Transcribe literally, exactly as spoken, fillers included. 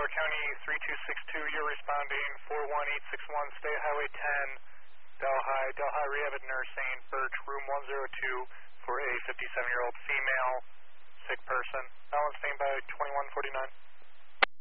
Delaware County three two six two, you're responding four one eight six one, State Highway ten, Delhi, Delhi Rehab and Nursing, Birch, room one oh two for a fifty-seven-year-old female sick person. Balance standby twenty-one forty-nine.